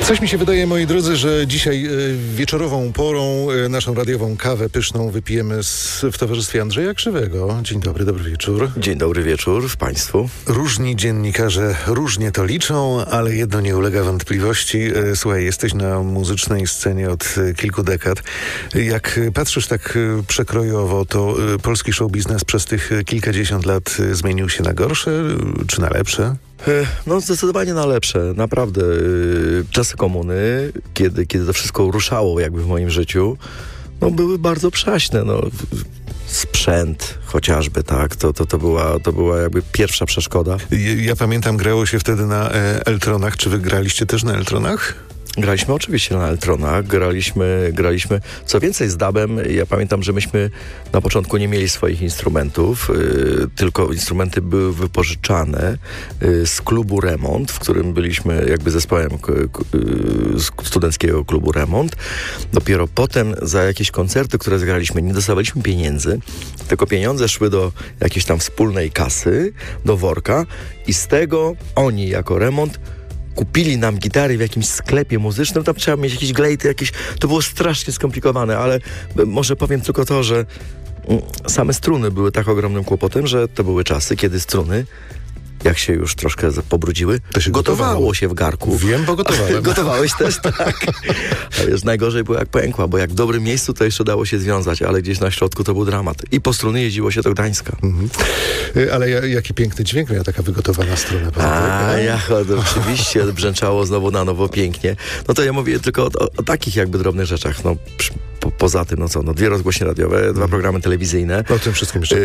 Coś mi się wydaje, moi drodzy, że dzisiaj wieczorową porą naszą radiową kawę pyszną wypijemy w towarzystwie Andrzeja Krzywego. Dzień dobry, dobry wieczór. Dzień dobry wieczór w Państwu. Różni dziennikarze różnie to liczą, ale jedno nie ulega wątpliwości. Słuchaj, jesteś na muzycznej scenie od kilku dekad. Jak patrzysz tak przekrojowo, to polski show biznes przez tych kilkadziesiąt lat zmienił się na gorsze czy na lepsze? No zdecydowanie na lepsze, naprawdę. Czasy komuny, kiedy to wszystko ruszało jakby w moim życiu, no były bardzo przaśne, no. Sprzęt chociażby, tak, to była jakby pierwsza przeszkoda. Ja pamiętam, grało się wtedy na Eltronach. Czy wy graliście też na Eltronach? Graliśmy oczywiście na Eltronach, graliśmy. Co więcej, z DAB-em, ja pamiętam, że myśmy na początku nie mieli swoich instrumentów, tylko instrumenty były wypożyczane z klubu Remont, w którym byliśmy jakby zespołem studenckiego klubu Remont. Dopiero potem za jakieś koncerty, które zgraliśmy, nie dostawaliśmy pieniędzy, tylko pieniądze szły do jakiejś tam wspólnej kasy, do worka i z tego oni jako Remont kupili nam gitary w jakimś sklepie muzycznym, tam trzeba mieć jakieś glejty, to było strasznie skomplikowane, ale może powiem tylko to, że same struny były tak ogromnym kłopotem, że to były czasy, kiedy struny, jak się już troszkę pobrudziły, to się gotowało się w garku. Wiem, bo gotowałem. Gotowałeś też, tak. A wiesz, najgorzej było jak pękła, bo jak w dobrym miejscu to jeszcze dało się związać, ale gdzieś na środku to był dramat. I po struny jeździło się do Gdańska. Mhm. Ale jaki piękny dźwięk miała taka wygotowana struna. Oczywiście brzęczało znowu na nowo pięknie. No to ja mówię tylko o takich jakby drobnych rzeczach. No, poza tym, 2 rozgłośnie radiowe, 2 programy telewizyjne. O tym wszystkim jeszcze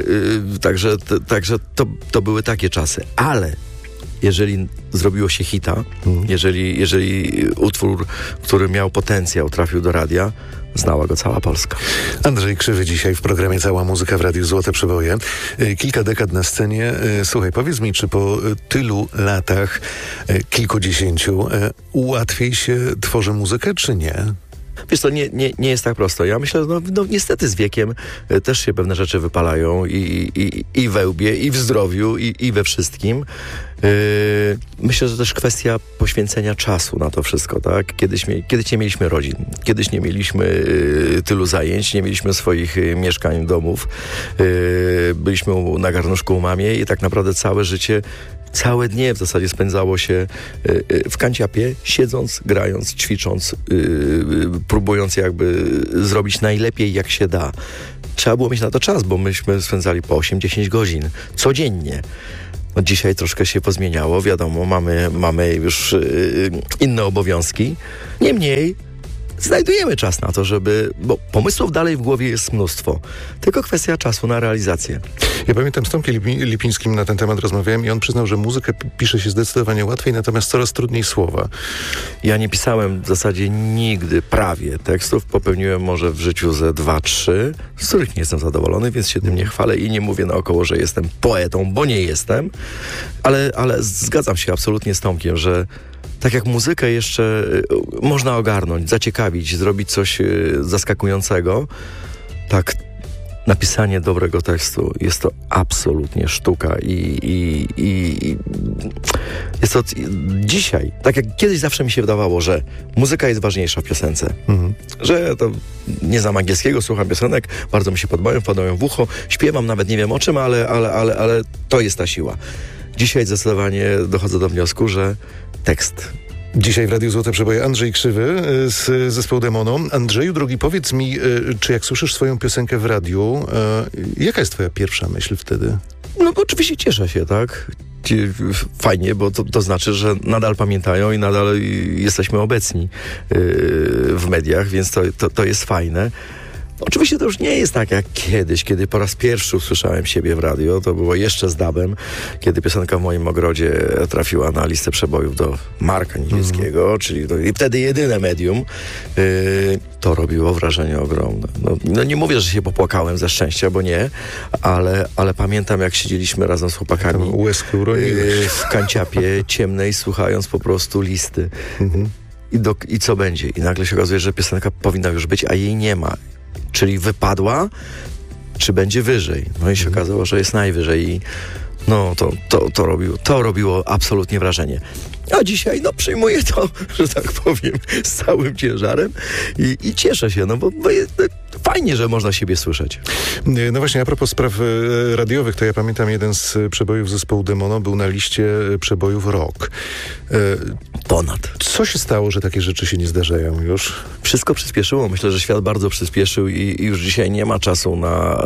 Także to były takie czasy. Ale jeżeli zrobiło się hita, jeżeli utwór, który miał potencjał, trafił do radia, znała go cała Polska. Andrzej Krzywy dzisiaj w programie Cała Muzyka w Radiu Złote Przeboje. Kilka dekad na scenie. Słuchaj, powiedz mi, czy po tylu latach, kilkudziesięciu, łatwiej się tworzy muzykę, czy nie? Wiesz, to nie jest tak prosto. Ja myślę, że niestety z wiekiem też się pewne rzeczy wypalają i we łbie, i w zdrowiu, i we wszystkim. Myślę, że też kwestia poświęcenia czasu na to wszystko, tak? Kiedyś nie mieliśmy rodzin, kiedyś nie mieliśmy tylu zajęć, nie mieliśmy swoich mieszkań, domów. Byliśmy na garnuszku u mamie i tak naprawdę całe życie, całe dnie w zasadzie spędzało się w kanciapie, siedząc, grając, ćwicząc, próbując jakby zrobić najlepiej jak się da. Trzeba było mieć na to czas, bo myśmy spędzali po 8-10 godzin codziennie. No dzisiaj troszkę się pozmieniało, wiadomo, mamy już inne obowiązki. Niemniej znajdujemy czas na to, bo pomysłów dalej w głowie jest mnóstwo. Tylko kwestia czasu na realizację. Ja pamiętam, z Tomkiem Lipińskim na ten temat rozmawiałem i on przyznał, że muzykę pisze się zdecydowanie łatwiej, natomiast coraz trudniej słowa. Ja nie pisałem w zasadzie nigdy prawie tekstów. Popełniłem może w życiu ze 2-3, z których nie jestem zadowolony, więc się tym nie chwalę i nie mówię naokoło, że jestem poetą, bo nie jestem. Ale zgadzam się absolutnie z Tomkiem, że tak jak muzykę jeszcze można ogarnąć, zaciekawić, zrobić coś zaskakującego, tak napisanie dobrego tekstu jest to absolutnie sztuka i jest to dzisiaj, tak jak kiedyś zawsze mi się wydawało, że muzyka jest ważniejsza w piosence. Że to nie znam angielskiego, słucham piosenek, bardzo mi się podobają w ucho, śpiewam, nawet nie wiem o czym, ale to jest ta siła. Dzisiaj zdecydowanie dochodzę do wniosku, że tekst. Dzisiaj w Radiu Złote Przeboje Andrzej Krzywy z zespołu Demono. Andrzeju, drogi, powiedz mi, czy jak słyszysz swoją piosenkę w radiu, jaka jest twoja pierwsza myśl wtedy? No oczywiście cieszę się, tak? Fajnie, bo to znaczy, że nadal pamiętają i nadal jesteśmy obecni w mediach, więc to jest fajne. Oczywiście to już nie jest tak jak kiedyś, kiedy po raz pierwszy usłyszałem siebie w radio. To było jeszcze z DAB-em, kiedy piosenka w moim ogrodzie trafiła na listę przebojów do Marka Niemieckiego, czyli wtedy jedyne medium. To robiło wrażenie ogromne. No nie mówię, że się popłakałem ze szczęścia, bo nie, ale pamiętam, jak siedzieliśmy razem z chłopakami w kanciapie ciemnej, słuchając po prostu listy. I co będzie? I nagle się okazuje, że piosenka powinna już być, a jej nie ma. Czyli wypadła, czy będzie wyżej. No i się okazało, że jest najwyżej i no to robiło absolutnie wrażenie. A dzisiaj, przyjmuję to, że tak powiem, z całym ciężarem i cieszę się, bo fajnie, że można siebie słyszeć. No właśnie, a propos spraw radiowych, to ja pamiętam, jeden z przebojów zespołu Demono był na liście przebojów rock. Ponad. Co się stało, że takie rzeczy się nie zdarzają już? Wszystko przyspieszyło. Myślę, że świat bardzo przyspieszył i już dzisiaj nie ma czasu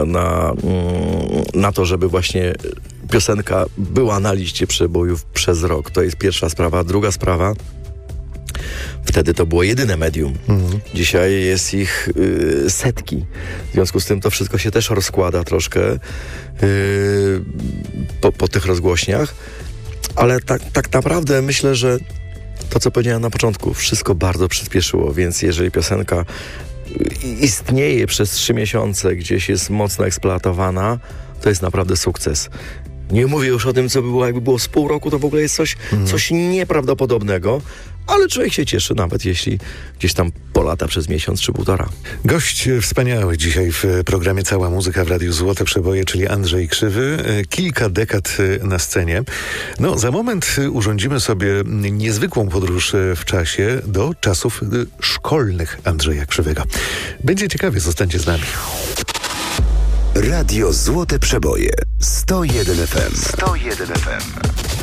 na to, żeby właśnie piosenka była na liście przebojów przez rok. To jest pierwsza sprawa. Druga sprawa, wtedy to było jedyne medium. Dzisiaj jest ich setki. W związku z tym to wszystko się też rozkłada troszkę po tych rozgłośniach. Ale tak naprawdę myślę, że to, co powiedziałem na początku, wszystko bardzo przyspieszyło, więc jeżeli piosenka istnieje przez 3 miesiące, gdzieś jest mocno eksploatowana, to jest naprawdę sukces. Nie mówię już o tym, co by było, jakby było z pół roku, to w ogóle jest coś nieprawdopodobnego, ale człowiek się cieszy, nawet jeśli gdzieś tam polata przez miesiąc czy 1,5. Gość wspaniały dzisiaj w programie Cała Muzyka w Radiu Złote Przeboje, czyli Andrzej Krzywy. Kilka dekad na scenie. Za moment urządzimy sobie niezwykłą podróż w czasie do czasów szkolnych Andrzeja Krzywego. Będzie ciekawie, zostańcie z nami. Radio Złote Przeboje 101 FM. 101 FM.